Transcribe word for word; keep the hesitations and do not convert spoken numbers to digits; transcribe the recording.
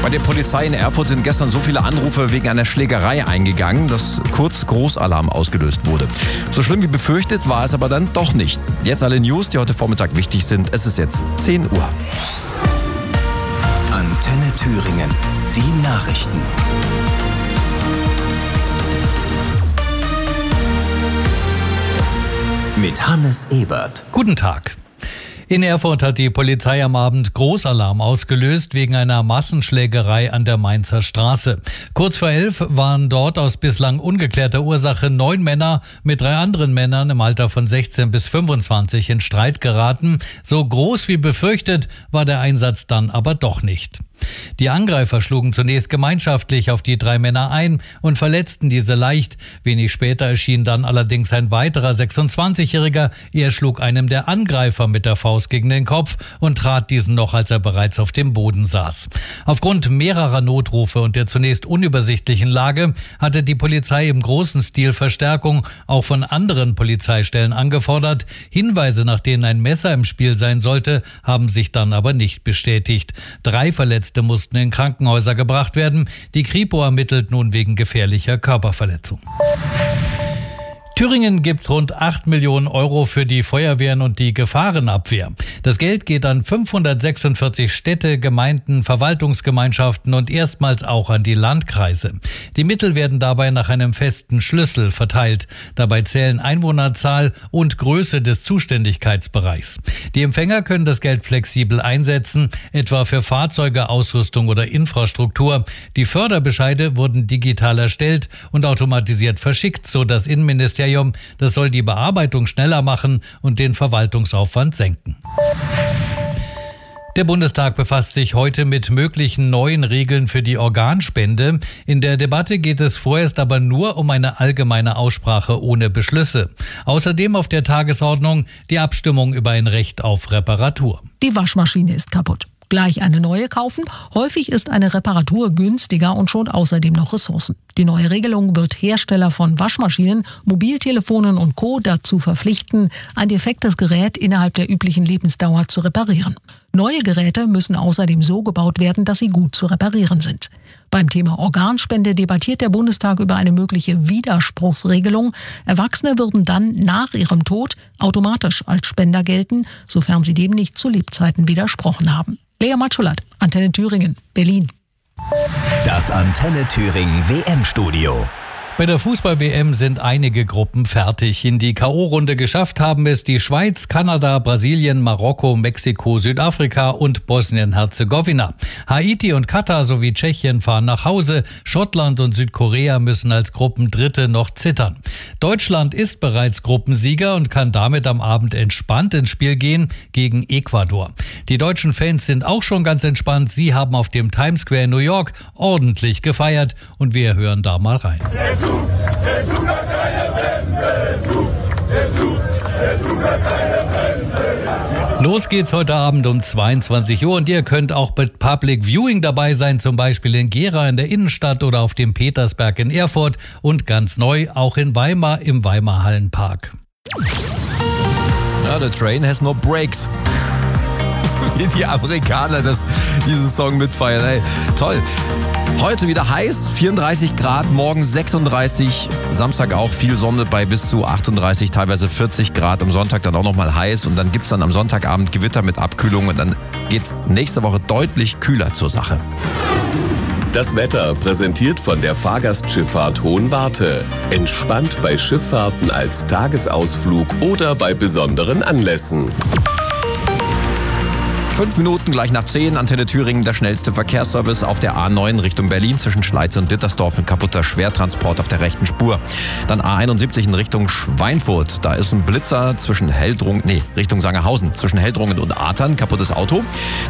Bei der Polizei in Erfurt sind gestern so viele Anrufe wegen einer Schlägerei eingegangen, dass kurz Großalarm ausgelöst wurde. So schlimm wie befürchtet war es aber dann doch nicht. Jetzt alle News, die heute Vormittag wichtig sind. Es ist jetzt zehn Uhr. Antenne Thüringen. Die Nachrichten. Mit Hannes Ebert. Guten Tag. In Erfurt hat die Polizei am Abend Großalarm ausgelöst wegen einer Massenschlägerei an der Mainzer Straße. Kurz vor elf waren dort aus bislang ungeklärter Ursache neun Männer mit drei anderen Männern im Alter von sechzehn bis fünfundzwanzig in Streit geraten. So groß wie befürchtet war der Einsatz dann aber doch nicht. Die Angreifer schlugen zunächst gemeinschaftlich auf die drei Männer ein und verletzten diese leicht. Wenig später erschien dann allerdings ein weiterer sechsundzwanzigjähriger. Er schlug einem der Angreifer mit der Faust gegen den Kopf und trat diesen noch, als er bereits auf dem Boden saß. Aufgrund mehrerer Notrufe und der zunächst unübersichtlichen Lage hatte die Polizei im großen Stil Verstärkung auch von anderen Polizeistellen angefordert. Hinweise, nach denen ein Messer im Spiel sein sollte, haben sich dann aber nicht bestätigt. Drei Verletzte mussten in Krankenhäuser gebracht werden. Die Kripo ermittelt nun wegen gefährlicher Körperverletzung. Thüringen gibt rund acht Millionen Euro für die Feuerwehren und die Gefahrenabwehr. Das Geld geht an fünfhundertsechsundvierzig Städte, Gemeinden, Verwaltungsgemeinschaften und erstmals auch an die Landkreise. Die Mittel werden dabei nach einem festen Schlüssel verteilt. Dabei zählen Einwohnerzahl und Größe des Zuständigkeitsbereichs. Die Empfänger können das Geld flexibel einsetzen, etwa für Fahrzeuge, Ausrüstung oder Infrastruktur. Die Förderbescheide wurden digital erstellt und automatisiert verschickt, so das Innenministerium Das soll die Bearbeitung schneller machen und den Verwaltungsaufwand senken. Der Bundestag befasst sich heute mit möglichen neuen Regeln für die Organspende. In der Debatte geht es vorerst aber nur um eine allgemeine Aussprache ohne Beschlüsse. Außerdem auf der Tagesordnung die Abstimmung über ein Recht auf Reparatur. Die Waschmaschine ist kaputt. Gleich eine neue kaufen? Häufig ist eine Reparatur günstiger und schont außerdem noch Ressourcen. Die neue Regelung wird Hersteller von Waschmaschinen, Mobiltelefonen und Co. dazu verpflichten, ein defektes Gerät innerhalb der üblichen Lebensdauer zu reparieren. Neue Geräte müssen außerdem so gebaut werden, dass sie gut zu reparieren sind. Beim Thema Organspende debattiert der Bundestag über eine mögliche Widerspruchsregelung. Erwachsene würden dann nach ihrem Tod automatisch als Spender gelten, sofern sie dem nicht zu Lebzeiten widersprochen haben. Lea Matschulat, Antenne Thüringen, Berlin. Das Antenne Thüringen W M-Studio. Bei der Fußball-W M sind einige Gruppen fertig. In die K O-Runde geschafft haben es die Schweiz, Kanada, Brasilien, Marokko, Mexiko, Südafrika und Bosnien-Herzegowina. Haiti und Katar sowie Tschechien fahren nach Hause. Schottland und Südkorea müssen als Gruppendritte noch zittern. Deutschland ist bereits Gruppensieger und kann damit am Abend entspannt ins Spiel gehen gegen Ecuador. Die deutschen Fans sind auch schon ganz entspannt. Sie haben auf dem Times Square in New York ordentlich gefeiert und wir hören da mal rein. Der Zug, der Zug hat keine Bremse, der Zug, der Zug, der Zug hat keine Bremse. Los geht's heute Abend um zweiundzwanzig Uhr und ihr könnt auch mit Public Viewing dabei sein, zum Beispiel in Gera in der Innenstadt oder auf dem Petersberg in Erfurt und ganz neu auch in Weimar im Weimar Hallenpark. Ja, the train has no brakes. Wie die Amerikaner das, diesen Song mitfeiern. Ey, toll. Heute wieder heiß, vierunddreißig Grad, morgen sechsunddreißig, Samstag auch viel Sonne bei bis zu achtunddreißig, teilweise vierzig Grad, am Sonntag dann auch nochmal heiß und dann gibt's dann am Sonntagabend Gewitter mit Abkühlung und dann geht's nächste Woche deutlich kühler zur Sache. Das Wetter präsentiert von der Fahrgastschifffahrt Hohenwarte. Entspannt bei Schifffahrten als Tagesausflug oder bei besonderen Anlässen. Fünf Minuten gleich nach zehn, Antenne Thüringen, der schnellste Verkehrsservice auf der A neun Richtung Berlin zwischen Schleiz und Dittersdorf, ein kaputter Schwertransport auf der rechten Spur. Dann A einundsiebzig in Richtung Schweinfurt, da ist ein Blitzer zwischen Heldrungen, nee, Richtung Sangerhausen, zwischen Heldrungen und Atern, kaputtes Auto.